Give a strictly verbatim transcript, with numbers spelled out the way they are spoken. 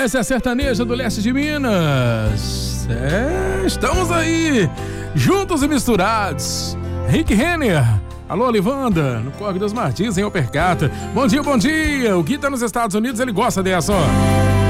Essa é a sertaneja do leste de Minas. É, estamos aí, juntos e misturados. Rick Renner. Alô, Livanda, no Corre dos Martins, em Opercata. Bom dia, bom dia. O Gui tá nos Estados Unidos, ele gosta dessa, ó.